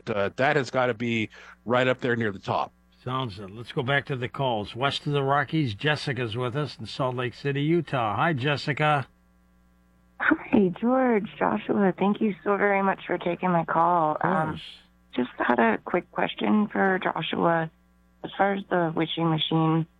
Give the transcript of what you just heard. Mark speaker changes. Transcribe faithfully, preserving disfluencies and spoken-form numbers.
Speaker 1: But uh, that has got to be right up there near the top.
Speaker 2: Sounds it. Let's go back to the calls. West of the Rockies, Jessica's with us in Salt Lake City, Utah. Hi, Jessica.
Speaker 3: Hi, George, Joshua. Thank you so very much for taking my call. Um, just had a quick question for Joshua. As far as the wishing machine,